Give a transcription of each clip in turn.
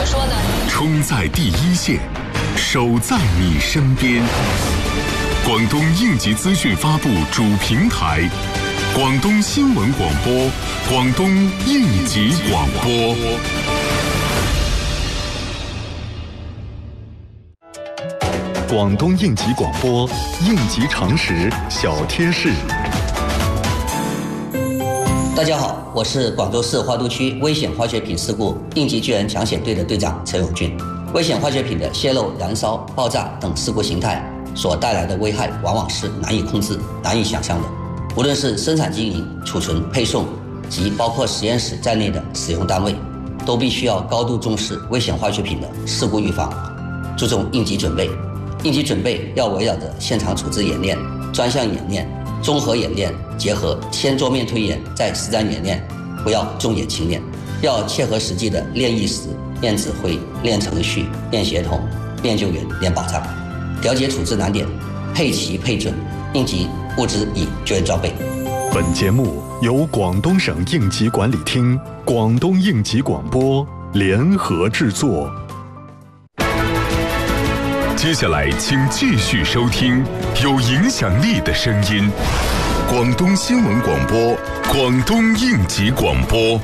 说呢？ 冲在第一线，守在你身边。广东应急资讯发布主平台，广东新闻广播，广东应急广播。广东应急广播，应急常识小贴士。 大家好，我是广州市花都区危险化学品事故应急救援抢险队的队长陈永俊。危险化学品的泄漏、燃烧、爆炸等事故形态所带来的危害往往是难以控制、难以想象的。无论是生产经营、储存、配送及包括实验室在内的使用单位，都必须要高度重视危险化学品的事故预防，注重应急准备。应急准备要围绕着现场处置演练、专项演练、综合演练结合，先桌面推演，再实战演练，不要重演轻练，要切合实际的练意识、练指挥、练程序、练协同、练救援、练保障，了解处置难点，配齐配准，应急物资与救援装备。 本节目由广东省应急管理厅、广东应急广播联合制作。接下来请继续收听有影响力的声音，广东新闻广播，广东应急广播。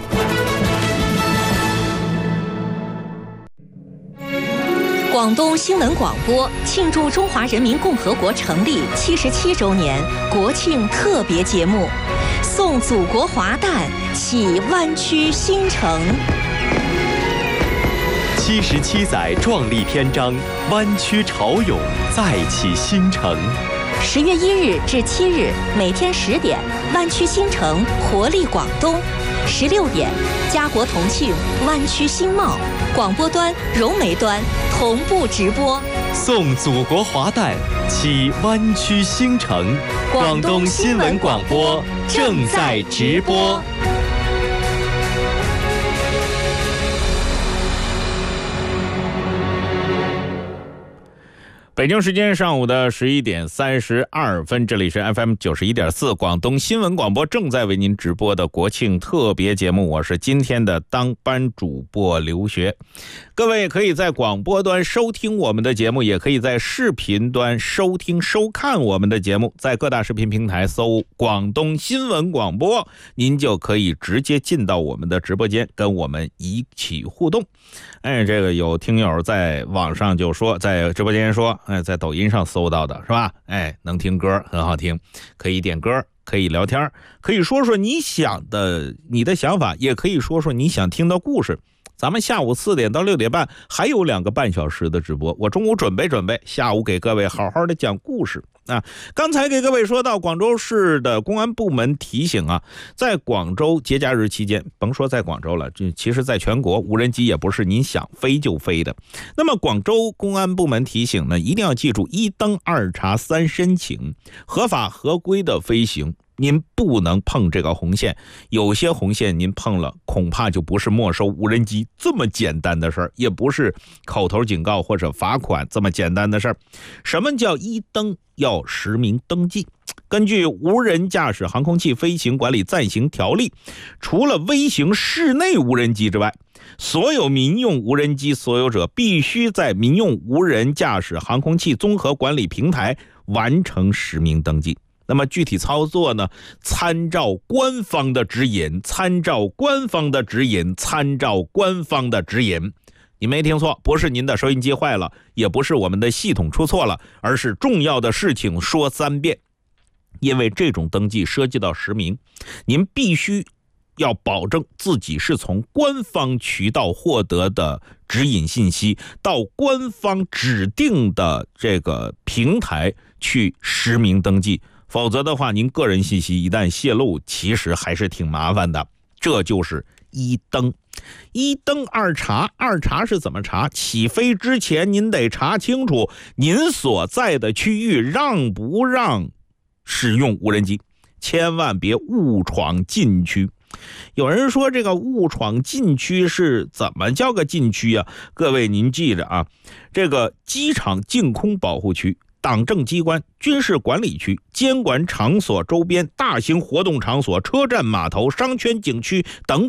广东新闻广播庆祝中华人民共和国成立77周年国庆特别节目，送祖国华诞，启湾区新城。 77载壮丽篇章，湾区潮涌，再起新城。 10月1日至7日，每天10点，湾区新城活力广东；16点，家国同庆，湾区新貌。广播端、融媒端同步直播， 送祖国华诞，启湾区新城。广东新闻广播正在直播。 北京时间上午的11点32分，这里是 FM 91.4广东新闻广播正在为您直播的国庆特别节目，我是今天的当班主播刘学。各位可以在广播端收听我们的节目，也可以在视频端收听收看我们的节目，在各大视频平台搜广东新闻广播，您就可以直接进到我们的直播间跟我们一起互动。这个有听友在网上就说，在直播间说，在抖音上搜到的是吧？能听歌，很好听，可以点歌，可以聊天，可以说说你的想法，也可以说说你想听的故事。咱们下午4点到6点半还有2个半小时的直播，我中午准备，下午给各位好好的讲故事啊。刚才给各位说到广州市的公安部门提醒啊，在广州节假日期间，甭说在广州了，其实在全国无人机也不是您想飞就飞的。那么广州公安部门提醒呢，一定要记住1登2查3申请，合法合规的飞行。您不能碰这个红线，有些红线您碰了，恐怕就不是没收无人机这么简单的事儿，也不是口头警告或者罚款这么简单的事儿。什么叫1登？要实名登记。根据《无人驾驶航空器飞行管理暂行条例》，除了微型室内无人机之外，所有民用无人机所有者必须在民用无人驾驶航空器综合管理平台完成实名登记。那么具体操作呢，参照官方的指引。你没听错，不是您的收音机坏了，也不是我们的系统出错了，而是重要的事情说3遍。因为这种登记涉及到实名，您必须要保证自己是从官方渠道获得的指引信息，到官方指定的这个平台去实名登记，否则的话您个人信息一旦泄露，其实还是挺麻烦的。这就是1登。1登2查，是怎么查？起飞之前您得查清楚您所在的区域让不让使用无人机，千万别误闯禁区。有人说这个误闯禁区是怎么叫个禁区啊？各位您记着啊，这个机场净空保护区、党政机关、军事管理区、监管场所周边大型活动场所、车站码头、商圈景区等